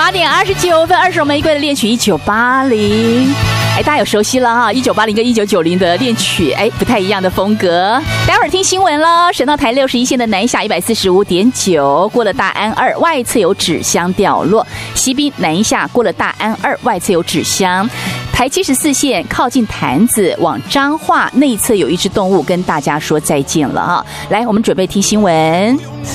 8:29，二手玫瑰的恋曲1980。大家有熟悉了哈，1980跟1990的恋曲，不太一样的风格。待会儿听新闻了，省道台61线的南下145.9，过了大安2，外侧有纸箱掉落；西滨南下过了大安2，外侧有纸箱。台74线靠近潭子往彰化内侧有一只动物跟大家说再见了哈。来，我们准备听新闻。